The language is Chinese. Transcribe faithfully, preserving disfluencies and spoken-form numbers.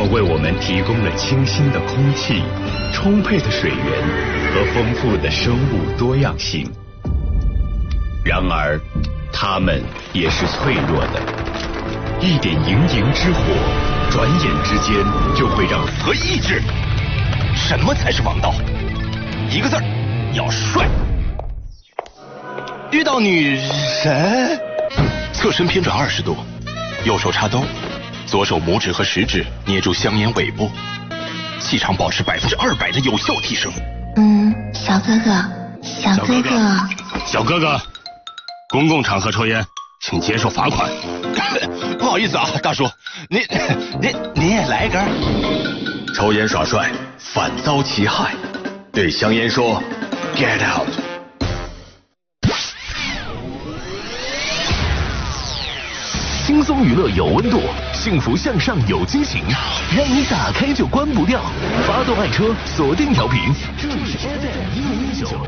为我们提供了清新的空气、充沛的水源和丰富的生物多样性。然而，它们也是脆弱的，一点营营之火，转眼之间就会让和意志。什么才是王道？一个字儿，要帅。遇到女神，侧身偏转二十度，右手插兜，左手拇指和食指捏住香烟尾部，气场保持百分之二百的有效提升。 嗯，小哥哥，小哥哥， 小哥哥，公共场合抽烟，请接受罚款。不好意思啊，大叔，您您您也来一根？ 抽烟耍帅，反遭其害。对香烟说 ，Get out。 轻松娱乐有温度，幸福向上有激情，让你打开就关不掉。发动爱车，锁定调频，这里是 F M 一零一九。